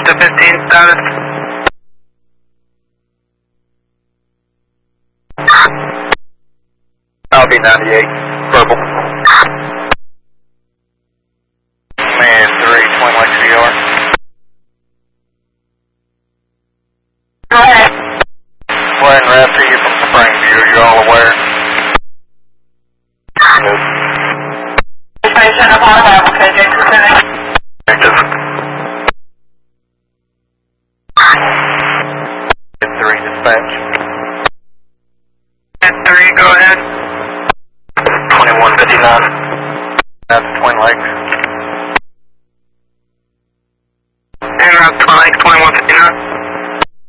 to 15 status. I'll be 98, purple. Man 3, Twin Lake CR. Go ahead. Flying right to you from Springview, you're all aware. Good. Station upon arrival, KJ Pacific. Active. 3 dispatch. 3, go ahead. 2159. That's Twin Lakes.